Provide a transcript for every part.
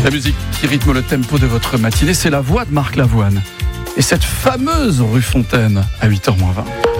La musique qui rythme le tempo de votre matinée, c'est la voix de Marc Lavoine. Et cette fameuse rue Fontaine à 8h-20.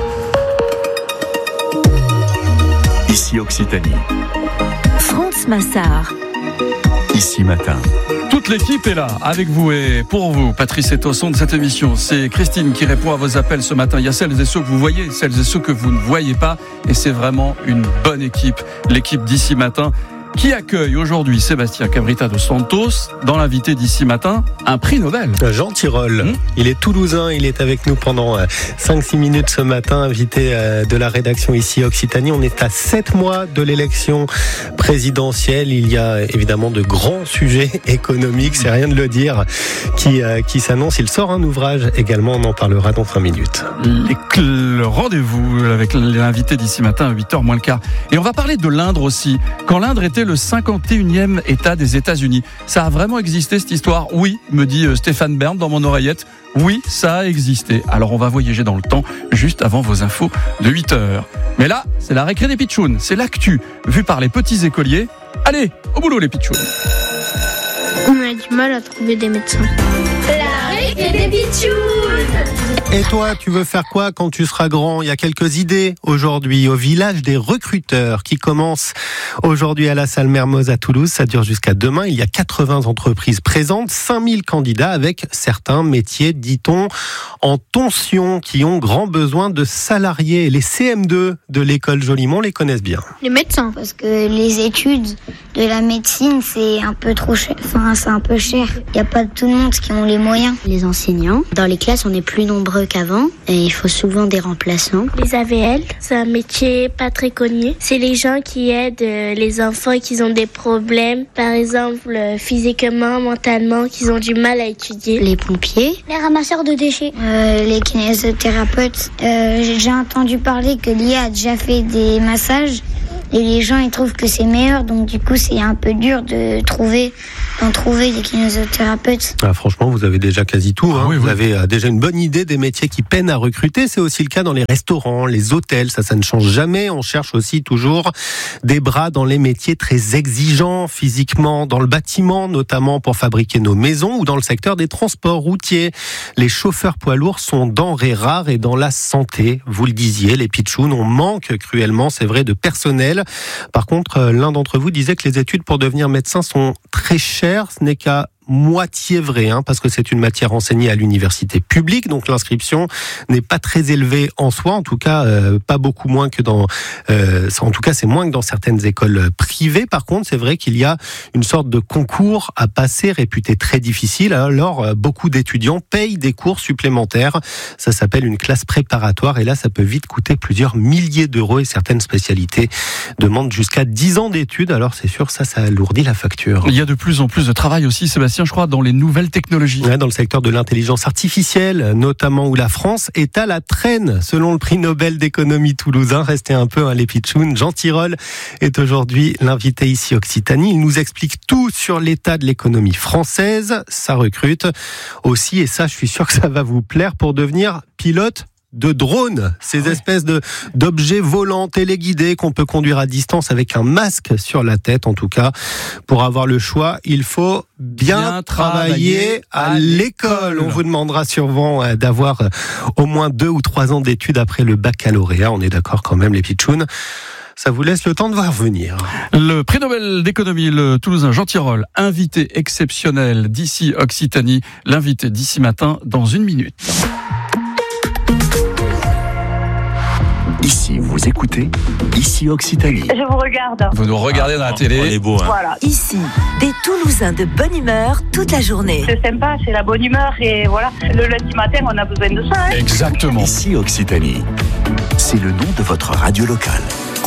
Ici Occitanie. France Massard. Ici Matin. Toute l'équipe est là, avec vous et pour vous. Patrice est au son de cette émission. C'est Christine qui répond à vos appels ce matin. Il y a celles et ceux que vous voyez, celles et ceux que vous ne voyez pas. Et c'est vraiment une bonne équipe, l'équipe d'Ici Matin, qui accueille aujourd'hui Sébastien Cabrita dos Santos dans l'invité d'Ici Matin, un prix Nobel. Jean Tirole, il est toulousain, il est avec nous pendant 5-6 minutes ce matin, invité de la rédaction Ici Occitanie. On est à 7 mois de l'élection présidentielle. Il y a évidemment de grands sujets économiques, c'est rien de le dire, qui s'annoncent. Il sort un ouvrage également, on en parlera dans 5 minutes. Le rendez-vous avec l'invité d'Ici Matin à 8h moins le quart. Et on va parler de l'Indre aussi. Quand l'Indre était le 51e État des États-Unis. Ça a vraiment existé cette histoire ? Oui, me dit Stéphane Bern dans mon oreillette. Oui, ça a existé. Alors on va voyager dans le temps juste avant vos infos de 8h. Mais là, c'est la récré des pitchouns. C'est l'actu vue par les petits écoliers. Allez, au boulot les pitchouns. On a du mal à trouver des médecins. La récré des pitchouns. Et toi, tu veux faire quoi quand tu seras grand ? Il y a quelques idées aujourd'hui au village des recruteurs qui commence aujourd'hui à la salle Mermoz à Toulouse. Ça dure jusqu'à demain. Il y a 80 entreprises présentes, 5000 candidats avec certains métiers, dit-on, en tension, qui ont grand besoin de salariés. Les CM2 de l'école Jolimont les connaissent bien. Les médecins. Parce que les études de la médecine, c'est un peu trop cher. Enfin, c'est un peu cher. Il n'y a pas tout le monde qui ont les moyens. Les enseignants, dans les classes, on est plus nombreux qu'avant et il faut souvent des remplaçants. Les AVL, c'est un métier pas très connu. C'est les gens qui aident les enfants qui ont des problèmes, par exemple physiquement, mentalement, qui ont du mal à étudier. Les pompiers. Les ramasseurs de déchets. Les kinésithérapeutes. J'ai déjà entendu parler que l'IA a déjà fait des massages et les gens ils trouvent que c'est meilleur, donc du coup c'est un peu dur d'en trouver des kinésithérapeutes. Franchement, vous avez déjà quasi tout. Oui. Vous avez déjà une bonne idée des métiers qui peinent à recruter. C'est aussi le cas dans les restaurants, les hôtels. Ça ne change jamais. On cherche aussi toujours des bras dans les métiers très exigeants physiquement, dans le bâtiment, notamment pour fabriquer nos maisons, ou dans le secteur des transports routiers. Les chauffeurs poids lourds sont denrées rares et dans la santé. Vous le disiez, les pitchouns, on manque cruellement, c'est vrai, de personnel. Par contre, l'un d'entre vous disait que les études pour devenir médecin sont très chères. Ce n'est qu'à moitié vrai, parce que c'est une matière enseignée à l'université publique, donc l'inscription n'est pas très élevée en soi, en tout cas pas beaucoup moins que en tout cas c'est moins que dans certaines écoles privées. Par contre, c'est vrai qu'il y a une sorte de concours à passer réputé très difficile, alors beaucoup d'étudiants payent des cours supplémentaires. Ça s'appelle une classe préparatoire et là ça peut vite coûter plusieurs milliers d'euros et certaines spécialités demandent jusqu'à 10 ans d'études, alors c'est sûr ça alourdit la facture. Il y a de plus en plus de travail aussi, Sébastien, je crois, dans les nouvelles technologies. Dans le secteur de l'intelligence artificielle, notamment, où la France est à la traîne, selon le prix Nobel d'économie toulousain. Restez un peu, les pitchouns. Jean Tirole est aujourd'hui l'invité Ici Occitanie. Il nous explique tout sur l'état de l'économie française. Ça recrute aussi, et ça, je suis sûr que ça va vous plaire, pour devenir pilote de drones, ces espèces d'objets volants téléguidés qu'on peut conduire à distance avec un masque sur la tête. En tout cas, pour avoir le choix, il faut bien travailler à l'école. On vous demandera sûrement d'avoir au moins 2 ou 3 ans d'études après le baccalauréat. On est d'accord quand même, les pitchouns. Ça vous laisse le temps de voir venir. Le prix Nobel d'économie, le Toulousain Jean Tirole, invité exceptionnel d'Ici Occitanie, l'invité d'Ici Matin dans 1 minute. Ici, vous écoutez Ici Occitanie. Je vous regarde. Vous nous regardez dans la télé. On est beau, Voilà. Ici, des Toulousains de bonne humeur toute la journée. C'est sympa, c'est la bonne humeur et voilà. Le lundi matin, on a besoin de ça. Exactement. Ici Occitanie. C'est le nom de votre radio locale.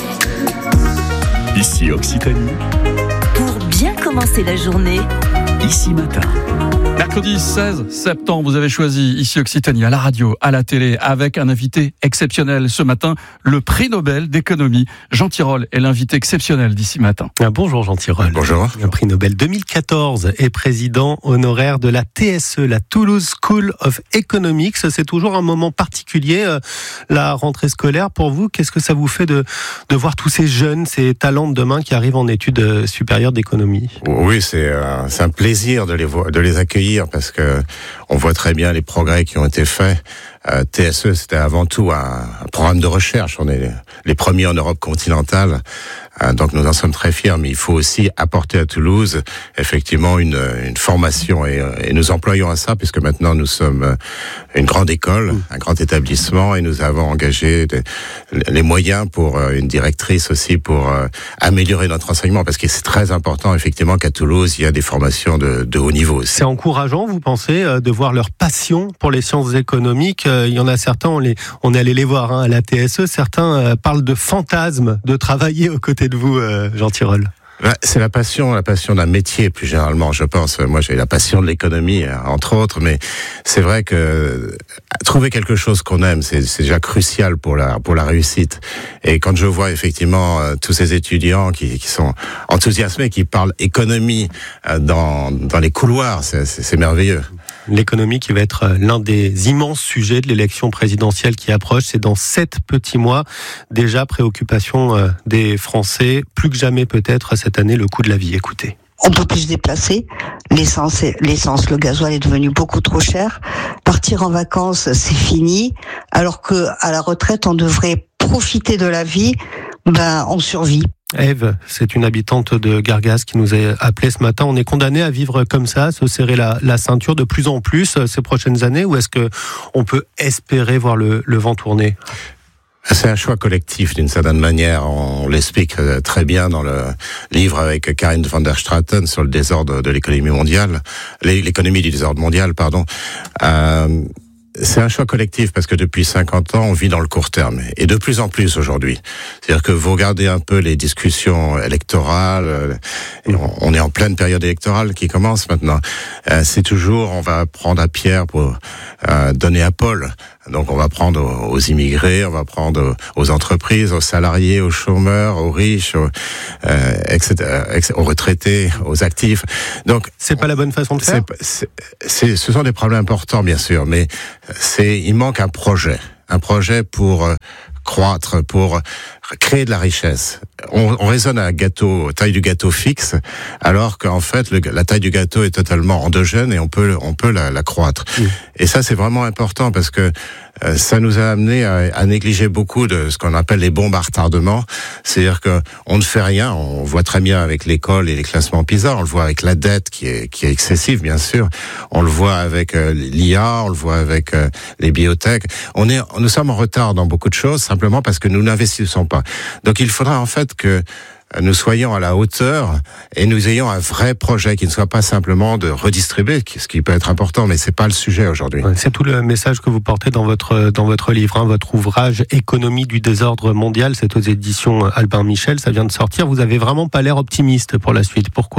Ici Occitanie. Pour bien commencer la journée, Ici Matin. Mercredi 16 septembre, vous avez choisi Ici Occitanie à la radio, à la télé, avec un invité exceptionnel ce matin, le prix Nobel d'économie. Jean Tirole est l'invité exceptionnel d'Ici Matin. Bonjour Jean Tirole. Bonjour. Le prix Nobel 2014 est président honoraire de la TSE, la Toulouse School of Economics. C'est toujours un moment particulier, la rentrée scolaire pour vous. Qu'est-ce que ça vous fait de voir tous ces jeunes, ces talents de demain qui arrivent en études supérieures d'économie ? Oui, c'est un plaisir plaisir de les accueillir parce que on voit très bien les progrès qui ont été faits. TSE, c'était avant tout un programme de recherche. On est les premiers en Europe continentale, donc nous en sommes très fiers. Mais il faut aussi apporter à Toulouse effectivement une formation et nous employons à ça puisque maintenant nous sommes une grande école, un grand établissement et nous avons engagé les moyens pour une directrice aussi pour améliorer notre enseignement parce que c'est très important effectivement qu'à Toulouse il y a des formations de haut niveau aussi. C'est encourageant, vous pensez, de voir leur passion pour les sciences économiques. Il y en a certains, on est allé les voir à la TSE, certains parlent de fantasme de travailler aux côtés de vous, Jean Tirole. C'est la passion d'un métier plus généralement, je pense. Moi, j'ai la passion de l'économie, entre autres, mais c'est vrai que trouver quelque chose qu'on aime, c'est déjà crucial pour la réussite. Et quand je vois effectivement tous ces étudiants qui sont enthousiasmés, qui parlent économie dans les couloirs, c'est merveilleux. L'économie qui va être l'un des immenses sujets de l'élection présidentielle qui approche. C'est dans 7 petits mois. Déjà, préoccupation des Français. Plus que jamais peut-être cette année, le coût de la vie. Écoutez. On peut plus se déplacer. L'essence, le gasoil est devenu beaucoup trop cher. Partir en vacances, c'est fini. Alors que à la retraite, on devrait profiter de la vie. On survit. Ève, c'est une habitante de Gargasses qui nous a appelé ce matin. On est condamné à vivre comme ça, à se serrer la ceinture de plus en plus ces prochaines années, ou est-ce que on peut espérer voir le vent tourner ? C'est un choix collectif d'une certaine manière. On l'explique très bien dans le livre avec Karine van der Straten sur le désordre de l'économie mondiale, l'économie du désordre mondial, pardon. C'est un choix collectif parce que depuis 50 ans, on vit dans le court terme et de plus en plus aujourd'hui. C'est-à-dire que vous regardez un peu les discussions électorales, on est en pleine période électorale qui commence maintenant. C'est toujours, on va prendre à Pierre pour donner à Paul. Donc on va prendre aux immigrés, on va prendre aux entreprises, aux salariés, aux chômeurs, aux riches, aux retraités, aux actifs. Donc c'est pas la bonne façon de faire. Ce sont des problèmes importants bien sûr, mais il manque un projet pour croître, pour créer de la richesse. On raisonne à taille du gâteau fixe, alors qu'en fait la taille du gâteau est totalement endogène et on peut la croître. Et ça c'est vraiment important parce que ça nous a amené à négliger beaucoup de ce qu'on appelle les bombes à retardement. C'est-à-dire que on ne fait rien. On voit très bien avec l'école et les classements PISA. On le voit avec la dette qui est excessive, bien sûr. On le voit avec l'IA. On le voit avec les biotech. Nous sommes en retard dans beaucoup de choses simplement parce que nous n'investissons pas. Donc il faudra en fait que nous soyons à la hauteur et nous ayons un vrai projet qui ne soit pas simplement de redistribuer, ce qui peut être important, mais c'est pas le sujet aujourd'hui. C'est tout le message que vous portez dans votre livre, votre ouvrage Économie du désordre mondial, c'est aux éditions Albin Michel, ça vient de sortir. Vous avez vraiment pas l'air optimiste pour la suite. Pourquoi ?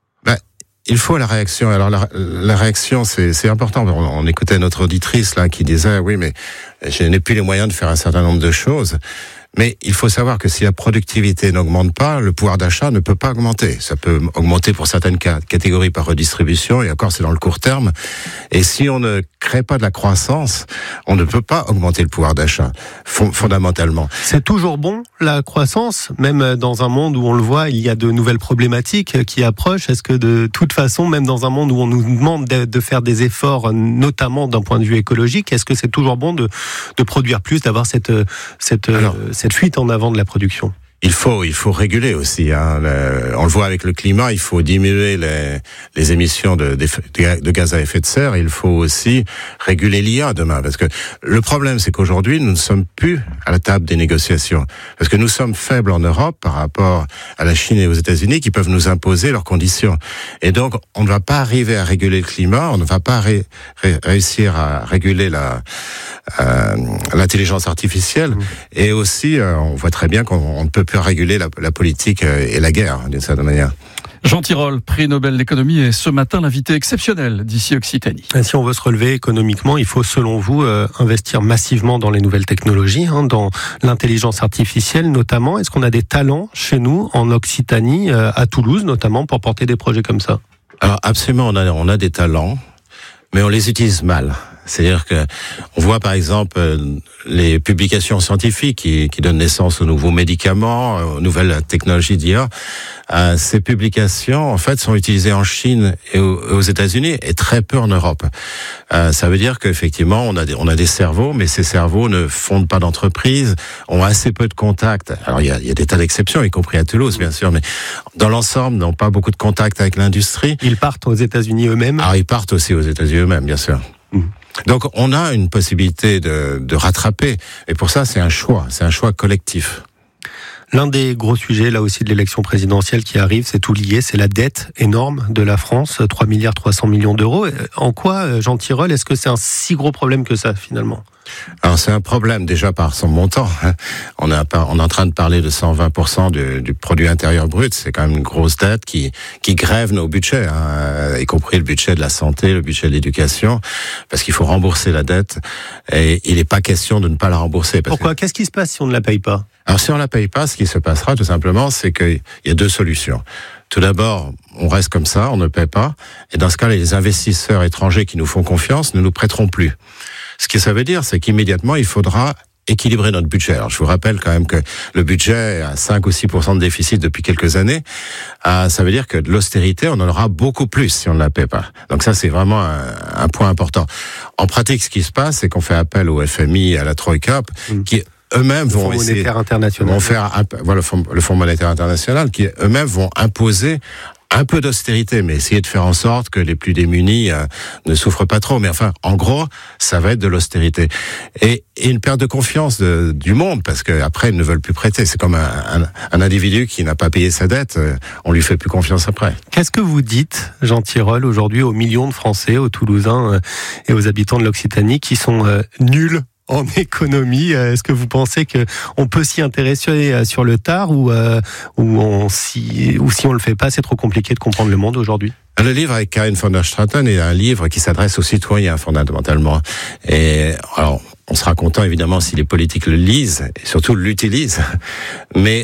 Il faut la réaction. Alors la réaction, c'est important. On écoutait notre auditrice là qui disait oui, mais je n'ai plus les moyens de faire un certain nombre de choses. Mais il faut savoir que si la productivité n'augmente pas, le pouvoir d'achat ne peut pas augmenter. Ça peut augmenter pour certaines catégories par redistribution, et encore c'est dans le court terme. Et si on ne crée pas de la croissance, on ne peut pas augmenter le pouvoir d'achat, fondamentalement. C'est toujours bon, la croissance, même dans un monde où on le voit, il y a de nouvelles problématiques qui approchent. Est-ce que de toute façon, même dans un monde où on nous demande de faire des efforts, notamment d'un point de vue écologique, est-ce que c'est toujours bon de produire plus, d'avoir cette fuite en avant de la production? Il faut réguler aussi. On le voit avec le climat, il faut diminuer les émissions de gaz à effet de serre. Il faut aussi réguler l'IA demain, parce que le problème, c'est qu'aujourd'hui, nous ne sommes plus à la table des négociations, parce que nous sommes faibles en Europe par rapport à la Chine et aux États-Unis qui peuvent nous imposer leurs conditions. Et donc, on ne va pas arriver à réguler le climat, on ne va pas réussir à réguler l'intelligence artificielle. Et aussi, on voit très bien qu'on ne peut plus réguler la politique et la guerre, d'une certaine manière. Jean Tirole, prix Nobel d'économie, est ce matin l'invité exceptionnel d'ici Occitanie. Et si on veut se relever économiquement, il faut, selon vous, investir massivement dans les nouvelles technologies, dans l'intelligence artificielle notamment. Est-ce qu'on a des talents chez nous, en Occitanie, à Toulouse notamment, pour porter des projets comme ça? Alors absolument, on a des talents, mais on les utilise mal. C'est-à-dire que on voit par exemple les publications scientifiques qui donnent naissance aux nouveaux médicaments, aux nouvelles technologies d'IA. Ces publications, en fait, sont utilisées en Chine et aux États-Unis et très peu en Europe. Ça veut dire qu'effectivement, on a des cerveaux, mais ces cerveaux ne fondent pas d'entreprise, ont assez peu de contacts. Alors, il y a des tas d'exceptions, y compris à Toulouse, bien sûr, mais dans l'ensemble, n'ont pas beaucoup de contacts avec l'industrie. Ils partent aux États-Unis eux-mêmes. Alors, ils partent aussi aux États-Unis eux-mêmes, bien sûr. Donc, on a une possibilité de rattraper. Et pour ça, c'est un choix collectif. L'un des gros sujets, là aussi, de l'élection présidentielle qui arrive, c'est tout lié, c'est la dette énorme de la France, 3,3 milliards d'euros. En quoi, Jean Tirole, est-ce que c'est un si gros problème que ça, finalement ? Alors c'est un problème déjà par son montant. On est en train de parler de 120% du produit intérieur brut. C'est quand même une grosse dette qui grève nos budgets, y compris le budget de la santé, le budget de l'éducation, parce qu'il faut rembourser la dette. Et il n'est pas question de ne pas la rembourser. Pourquoi ? Qu'est-ce qui se passe si on ne la paye pas ? Alors si on la paye pas, ce qui se passera tout simplement, c'est qu'il y a deux solutions. Tout d'abord, on reste comme ça, on ne paie pas. Et dans ce cas, les investisseurs étrangers qui nous font confiance ne nous prêteront plus. Ce que ça veut dire, c'est qu'immédiatement, il faudra équilibrer notre budget. Alors, je vous rappelle quand même que le budget est à 5 ou 6% de déficit depuis quelques années. Ça veut dire que de l'austérité, on en aura beaucoup plus si on ne la paie pas. Donc ça, c'est vraiment un point important. En pratique, ce qui se passe, c'est qu'on fait appel au FMI, à la Troïka, qui eux-mêmes vont essayer, vont faire, voilà, le Fonds monétaire international, qui eux-mêmes vont imposer un peu d'austérité, mais essayer de faire en sorte que les plus démunis ne souffrent pas trop. Mais enfin, en gros, ça va être de l'austérité. Et une perte de confiance du monde, parce que après ils ne veulent plus prêter. C'est comme un individu qui n'a pas payé sa dette, on lui fait plus confiance après. Qu'est-ce que vous dites, Jean Tirole, aujourd'hui aux millions de Français, aux Toulousains et aux habitants de l'Occitanie qui sont nuls en économie? Est-ce que vous pensez qu'on peut s'y intéresser sur le tard ou si on le fait pas, c'est trop compliqué de comprendre le monde aujourd'hui? Le livre avec Karin von der Straten est un livre qui s'adresse aux citoyens fondamentalement. Et alors, on sera content évidemment si les politiques le lisent et surtout l'utilisent. Mais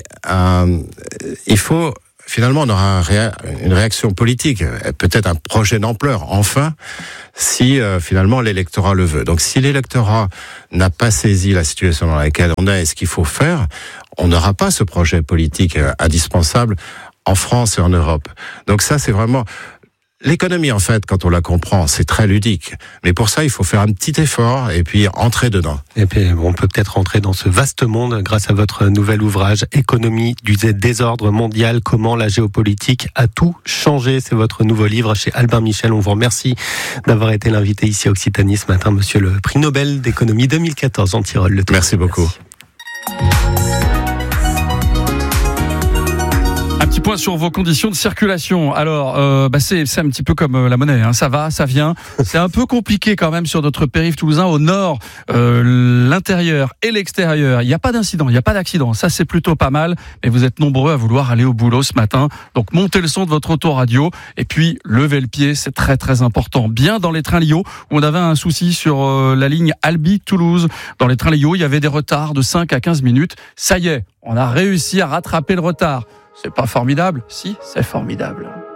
il faut... Finalement, on aura une réaction politique, peut-être un projet d'ampleur, enfin, si finalement l'électorat le veut. Donc si l'électorat n'a pas saisi la situation dans laquelle on est et ce qu'il faut faire, on n'aura pas ce projet politique indispensable en France et en Europe. Donc ça, c'est vraiment... L'économie, en fait, quand on la comprend, c'est très ludique. Mais pour ça, il faut faire un petit effort et puis entrer dedans. Et puis, on peut peut-être rentrer dans ce vaste monde grâce à votre nouvel ouvrage « Économie du désordre mondial, comment la géopolitique a tout changé ». C'est votre nouveau livre chez Albin Michel. On vous remercie d'avoir été l'invité ici à Occitanie ce matin, monsieur le prix Nobel d'économie 2014, Jean Tirole. Merci beaucoup. Un petit point sur vos conditions de circulation. Alors, c'est un petit peu comme la monnaie, hein. Ça va, ça vient. C'est un peu compliqué quand même sur notre périph' toulousain. Au nord, l'intérieur et l'extérieur, il n'y a pas d'incident, il n'y a pas d'accident. Ça, c'est plutôt pas mal. Mais vous êtes nombreux à vouloir aller au boulot ce matin. Donc, montez le son de votre autoradio et puis levez le pied. C'est très très important. Bien dans les trains Lio, où on avait un souci sur la ligne Albi-Toulouse. Dans les trains Lio, il y avait des retards de 5 à 15 minutes. Ça y est, on a réussi à rattraper le retard. C'est pas formidable? Si, c'est formidable.